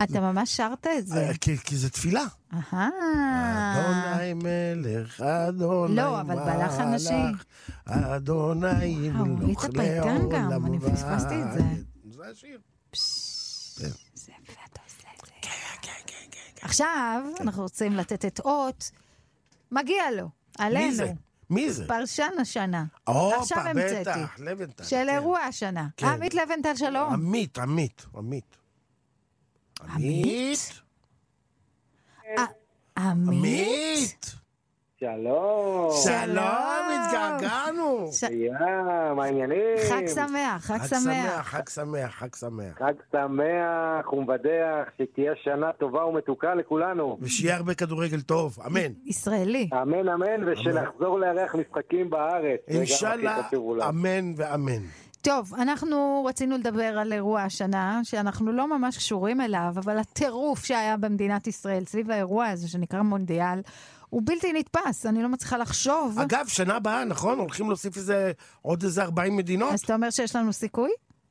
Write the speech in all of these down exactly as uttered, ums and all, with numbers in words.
אתה ממש שרת את זה. כי זה תפילה. אדוני מלך, אדוני לא, אבל בלחן נשי. אדוני ימלוך לעולם ועד. אני פספסתי את זה. זה השיר. זה יפה, אתה עושה את זה. עכשיו אנחנו רוצים לתת את אות. מגיע לו, עלינו. מי זה? מי זה? פרשן השנה. עכשיו המצאתי. של אירוע השנה. עמית לבנטל, שלום. עמית, עמית, עמית. עמית? עמית? שלום. שלום, התגעגענו. יא, מה העניינים? חג שמח, חג שמח. חג שמח, חג שמח. חג שמח ומבדח, שתהיה שנה טובה ומתוקה לכולנו. ושיהיה הרבה כדורגל טוב, אמן. ישראלי. אמן, אמן, ושנחזור לארח משחקים בארץ. אינשאללה, אמן ואמן. טוב, אנחנו רצינו לדבר על אירוע השנה, שאנחנו לא ממש קשורים אליו, אבל הטירוף שהיה במדינת ישראל סביב האירוע הזה שנקרא מונדיאל, הוא בלתי נתפס, אני לא מצליחה לחשוב. אגב, שנה הבאה, נכון? הולכים להוסיף איזה, עוד איזה ארבעים מדינות? אז אתה אומר שיש לנו סיכוי?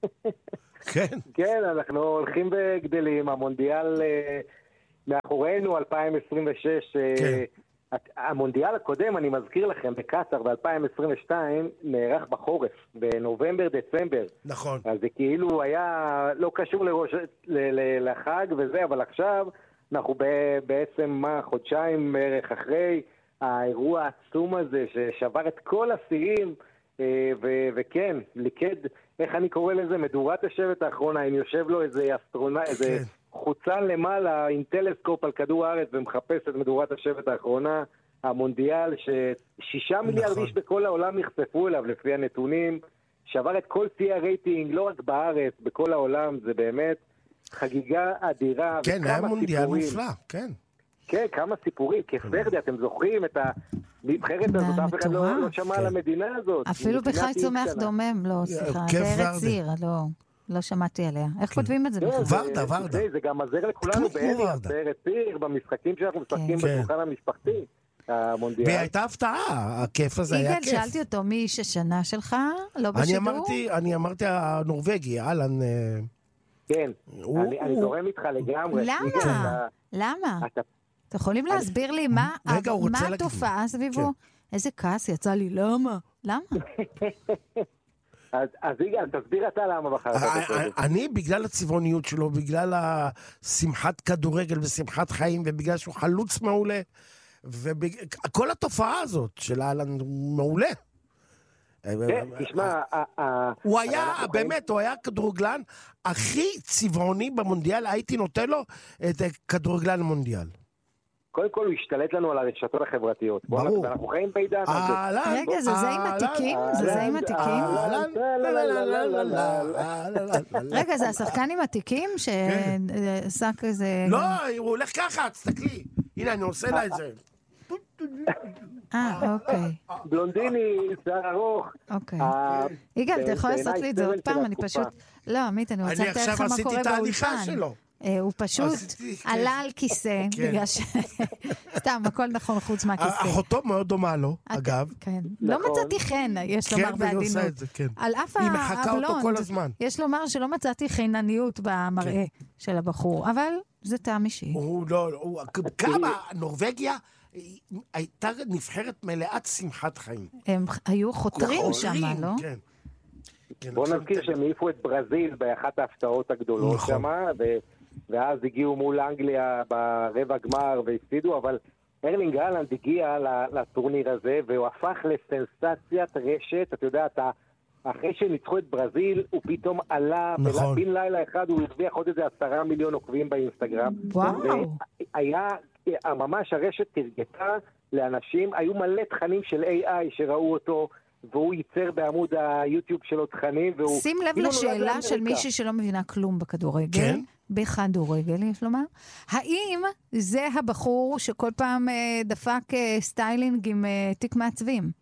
כן. כן, אנחנו הולכים וגדלים, המונדיאל מאחורינו, אלפיים עשרים ושש, כן. המונדיאל הקודם, אני מזכיר לכם, בקטר ב-אלפיים עשרים ושתיים, נערך בחורף, בנובמבר, דצמבר. נכון. אז זה כאילו היה לא קשור לראש, ל- ל- לחג וזה, אבל עכשיו אנחנו ב- בעצם מה, חודשיים בערך אחרי האירוע העצום הזה, ששבר את כל השיאים, ו- וכן, ליקד, איך אני קורא לזה, מדורת השבט האחרונה, אם יושב לו איזה אסטרונאי, איזה... כן. חוצן למעלה עם טלסקופ על כדור הארץ ומחפש את מדורת השבט האחרונה, המונדיאל ששישה מיליארד איש בכל העולם נחשפו אליו לפי הנתונים, שבר את כל שיא הרייטינג, לא רק בארץ, בכל העולם, זה באמת חגיגה אדירה. כן, היה מונדיאל מופלא, כן. כן, כמה סיפורים, כפרדי, אתם זוכרים את הנבחרת הזאת, אף אחד לא שמע על המדינה הזאת. אפילו בחי צומח דומם, לא, סליחה, בארץ עיר, לא. לא שמעתי עליה. איך כותבים את זה בכלל? ורדה, ורדה. זה גם עזר לכולנו בארץ עיר, במשחקים שאנחנו משחקים בשולחן המשפחתי, המונדיאל. והיא הייתה הפתעה, הכיף הזה היה כיף. יגאל, שאלתי אותו, מי איש השנה שלך? לא בשידור? אני אמרתי הנורווגי, אלן. כן, אני זורם איתך לגמרי. למה? למה? אתם יכולים להסביר לי מה התופעה סביבו? איזה כעס יצא לי, למה? למה? אז יגאל, תסביר אתה למה בחרת. אני, בגלל הצבעוניות שלו, בגלל השמחת כדורגל ושמחת חיים, ובגלל שהוא חלוץ מעולה, וכל התופעה הזאת של אהלן מעולה. כן, תשמע, הוא היה, באמת, הוא היה כדורגלן הכי צבעוני במונדיאל, הייתי נותן לו את כדורגלן המונדיאל. קודם כל הוא השתלט לנו על הרשתות החברתיות. ברור. אנחנו חיים בעידן הזה. רגע, זה זה עם התיקים? זה זה עם התיקים? רגע, זה השחקן עם התיקים שעשה כזה... לא, הוא הולך ככה, תסתכלי. הנה, אני עושה לה את זה. אה, אוקיי. בלונדיני, שיער ארוך. אוקיי. יגאל, אתה יכול לעשות לי את זה עוד פעם? אני פשוט... לא, עמית, אני רוצה לתאר לך מה קורה באולפן. הוא פשוט עלה על כיסא, בגלל ש... סתם, הכל נכון חוץ מהכיסא. אחותו מאוד דומה לו, אגב. כן. לא מצאתי חן, יש לומר בעדינות. כן, והיא עושה את זה, כן. על אף היא מחכה אותו כל הזמן. יש לומר שלא מצאתי חינניות במראה של הבחור, אבל זה טעם אישי. הוא לא, כמה נורווגיה הייתה נבחרת מלאת שמחת חיים. הם היו חותרים שם, לא? כן. בוא נזכיר שהם העיפו את ברזיל באחת ההפתעות הגדולות שם, ואז הגיעו מול אנגליה ברבע גמר והפסידו, אבל ארלינג הלנד הגיע לטורניר הזה, והוא הפך לסנסציית רשת. אתה יודע, אתה, אחרי שניצחו את ברזיל, הוא פתאום עלה, נכון. בן לילה אחד הוא הרוויח עוד איזה עשרה מיליון עוקבים באינסטגרם. וואו. והיה, ממש הרשת תרגתה לאנשים, היו מלא תכנים של איי איי שראו אותו, והוא ייצר בעמוד היוטיוב שלו תכנים, והוא... שים לב לשאלה של מישהי שלא מבינה כלום בכדורגל, כן? בכדורגל, יש לומר. האם זה הבחור שכל פעם דפק סטיילינג עם תיק מעצבים?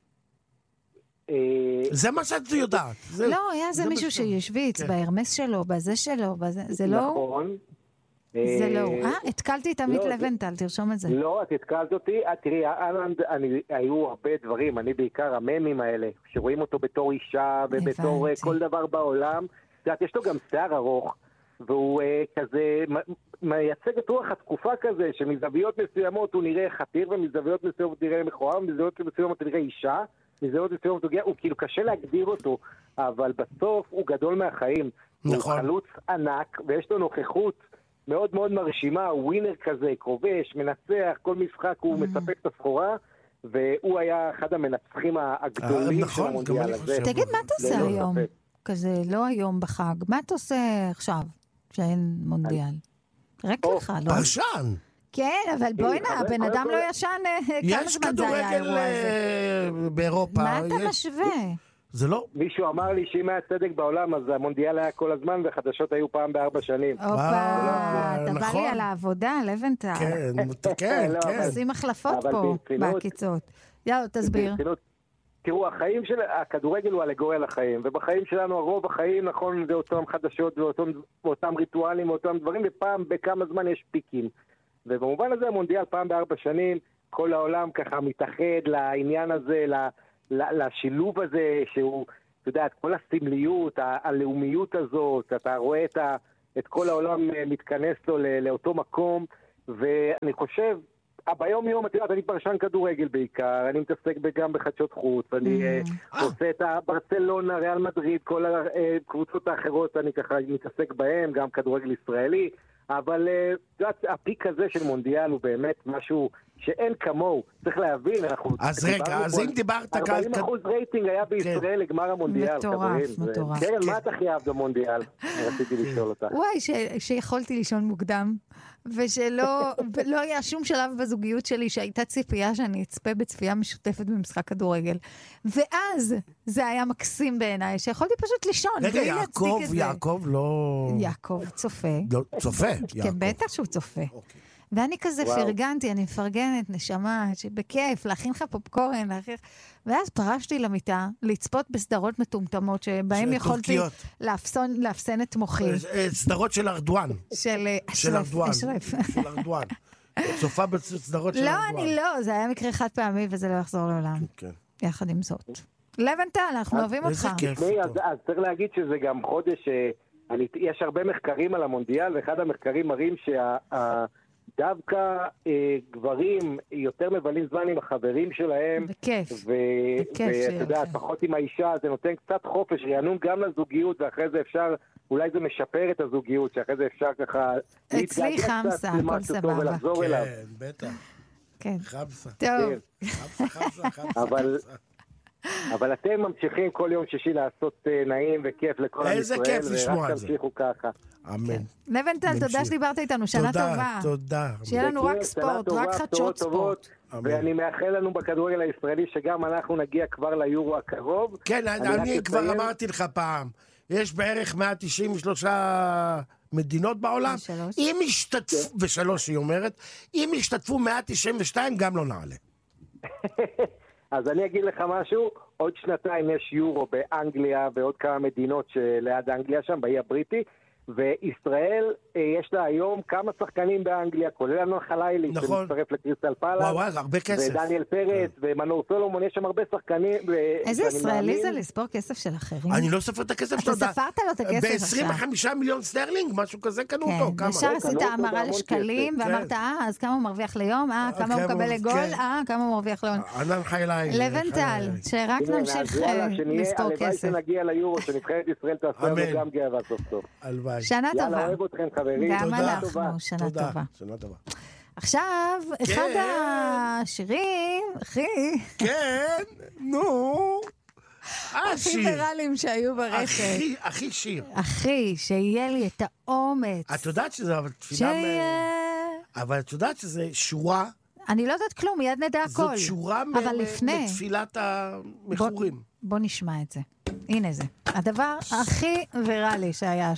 זה מה שאת יודעת. לא, היה זה מישהו שישוויץ בהרמס שלו, בזה שלו, זה לא... נכון. זה לא, אה? התקלתי את עמית לבנטל, תרשום את זה. לא, את התקלת אותי, תראי, אהלנד, היו הרבה דברים, אני בעיקר הממים האלה, שרואים אותו בתור אישה ובתור כל דבר בעולם, את יודעת, יש לו גם שיער ארוך, והוא uh, כזה מייצג את רוח התקופה כזה, שמזוויות מסוימות הוא נראה חתיר, ומזוויות מסוימות הוא נראה מכוער, ומזוויות מסוימות הוא נראה אישה, מזוויות מסוימות הוא, הוא כאילו קשה להגדיר אותו, אבל בסוף הוא גדול מהחיים. נכון. הוא חלוץ ענק, ויש לו נוכחות מאוד מאוד מרשימה, הוא ווינר כזה, כובש, מנצח, כל משחק הוא מספק את הסחורה, והוא היה אחד המנצחים הגדולים של המונדיאל הזה. תגיד, מה אתה עושה היום? כזה, לא היום בחג. מה אתה עושה עכשיו, כשאין מונדיאל? רק לך, לא? פרשן. כן, אבל בואי נע, בן אדם לא ישן, כמה זמן זה היה האירוע הזה? יש כדורגל באירופה. מה אתה משווה? זה לא. מישהו אמר לי שאם היה צדק בעולם, אז המונדיאל היה כל הזמן, וחדשות היו פעם בארבע שנים. אופה, אתה בא לי על העבודה, לבנטל. כן, כן, כן. עושים החלפות פה, בעקיצות. יאללה, תסביר. תראו, החיים של הכדורגל הוא אלגוריה לחיים, ובחיים שלנו הרוב החיים, נכון, זה אותם חדשות ואותם ריטואלים ואותם דברים, ופעם בכמה זמן יש פיקים. ובמובן הזה המונדיאל פעם בארבע שנים, כל העולם ככה מתאחד לעניין הזה, לשילוב הזה, שהוא, אתה יודע, כל הסמליות, הלאומיות הזאת, אתה רואה את, ה, את כל העולם מתכנס לו לאותו מקום, ואני חושב, ביום יום, את יודעת, אני פרשן כדורגל בעיקר, אני מתעסק גם בחדשות חוץ, אני עושה את ברצלונה, ריאל מדריד, כל הקבוצות האחרות אני ככה מתעסק בהם, גם כדורגל ישראלי, אבל הפיק הזה של מונדיאל הוא באמת משהו שאין כמוהו, צריך להבין, אנחנו... אז רגע, אז אם דיברת... ארבעים אחוז רייטינג היה בישראל לגמר המונדיאל. מטורף, מטורף. קרן, מה אתה חייב במונדיאל? רציתי לשאול אותך. וואי, שיכולתי לישון מוקדם, ושלא היה שום שלב בזוגיות שלי שהייתה ציפייה שאני אצפה בצפייה משותפת במשחק כדורגל. ואז זה היה מקסים בעיניי, שיכולתי פשוט לישון. רגע, יעקב, יעקב לא... יעקב צופה. צופה, יעקב. בטח שהוא צופה. ואני כזה פרגנתי, אני מפרגנת, נשמה, שבכיף, להכין לך פופקורן, להכין... ואז פרשתי למיטה, לצפות בסדרות מטומטמות, שבהם יכולתי לאפסן את מוחי. סדרות של ארדואן. של ארדואן. של ארדואן. צופה בסדרות של ארדואן. לא, אני לא, זה היה מקרה חד פעמי, וזה לא יחזור לעולם. יחד עם זאת. לבנטל, אנחנו אוהבים אותך. אז צריך להגיד שזה גם חודש, יש הרבה מחקרים על המונדיאל, ואחד המחקרים מראים שה... דווקא אה, גברים יותר מבלים זמן עם החברים שלהם. בכיף. ואתה יודע, פחות עם האישה, זה נותן קצת חופש, רענון גם לזוגיות, ואחרי זה אפשר, אולי זה משפר את הזוגיות, שאחרי זה אפשר ככה... אצלי חמסה, הכל סבבה. כן, בטח. כן. חמסה. טוב. חמסה, חמסה, חמסה. אבל... אבל אתם ממשיכים כל יום שישי לעשות נעים וכיף לכל עם ישראל. איזה כיף לשמוע את זה. ורק תמשיכו ככה. אמן. לבנטל, תודה שדיברת איתנו, שנה טובה. תודה, שיהיה לנו רק ספורט, רק חדשות ספורט. ואני מאחל לנו בכדורגל הישראלי שגם אנחנו נגיע כבר ליורו הקרוב. כן, אני כבר אמרתי לך פעם, יש בערך מאה תשעים ושלוש מדינות בעולם. אם ישתתפו, ושלוש היא אומרת, אם ישתתפו מאה תשעים ושתיים גם לא נעלה. אז אני אגיד לך משהו, עוד שנתיים יש יורו באנגליה, בעוד כמה מדינות שליד אנגליה שם, באי הבריטי, וישראל, יש לה היום כמה שחקנים באנגליה, כולל לנו חלילי, נכון. שמצטרף לקריסטל פלאס. וואו, וואו, הרבה כסף. ודניאל פרץ, כן. ומנור סולומון, יש שם הרבה שחקנים. איזה ישראלי זה לספור כסף של אחרים? אני לא ספר את הכסף שלו. אתה ספרת לו את הכסף עכשיו. ב-עשרים וחמישה מיליון סטרלינג, משהו כזה קנו כן. אותו. כמה? ישר עשית המרה לשקלים, ואמרת, אה, אז כמה הוא מרוויח ליום? אה, כמה הוא מקבל לגול? אה, כמה הוא מרוויח ליום? ענן חילי. לבנטל, שרק נמשיך לספור כסף. הלוואי שנגיע ליורו, שנבחרת ישראל תעשה לנו גם גאווה סוף סוף. הלוואי. שנה טובה. אוהב אתכם, חברים. גם אנחנו, שנה טובה. שנה טובה. עכשיו, אחד השירים, אחי. כן, נו. הכי ויראליים שהיו ברכב. הכי שיר. אחי, שיהיה לי את האומץ. את יודעת שזה, אבל תפילה... אבל את יודעת שזה שורה... אני לא יודעת כלום, מיד נדע הכל. זאת שורה מתפילת המחורים. בוא נשמע את זה. הנה זה. הדבר הכי ויראלי שהיה